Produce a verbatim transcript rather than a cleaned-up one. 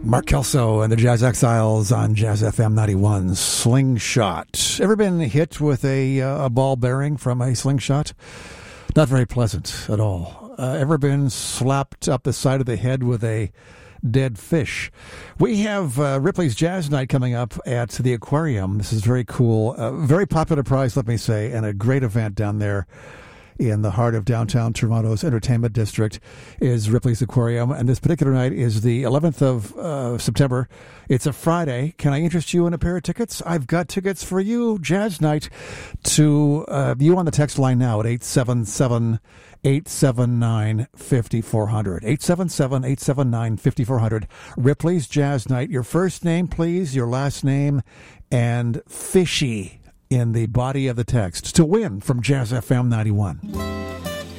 Mark Kelso and the Jazz Exiles on Jazz F M ninety-one. Slingshot. Ever been hit with a, uh, a ball bearing from a slingshot? Not very pleasant at all. Uh, ever been slapped up the side of the head with a dead fish? We have uh, Ripley's Jazz Night coming up at the Aquarium. This is very cool. Uh, very popular prize, let me say, and a great event down there in the heart of downtown Toronto's entertainment district is Ripley's Aquarium. And this particular night is the eleventh of uh, September. It's a Friday. Can I interest you in a pair of tickets? I've got tickets for you, Jazz Night, to uh, you on the text line now at eight seven seven, eight seven nine, five four zero zero. eight seven seven, eight seven nine, five four zero zero. Ripley's Jazz Night. Your first name, please, your last name, and fishy in the body of the text to win from Jazz F M ninety-one.